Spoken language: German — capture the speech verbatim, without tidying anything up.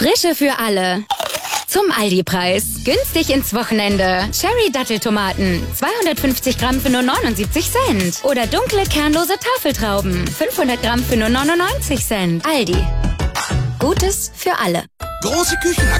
Frische für alle. Zum Aldi-Preis. Günstig ins Wochenende. Cherry-Datteltomaten. zweihundertfünfzig Gramm für nur neunundsiebzig Cent. Oder dunkle, kernlose Tafeltrauben. fünfhundert Gramm für nur neunundneunzig Cent. Aldi. Gutes für alle. Große Küchen.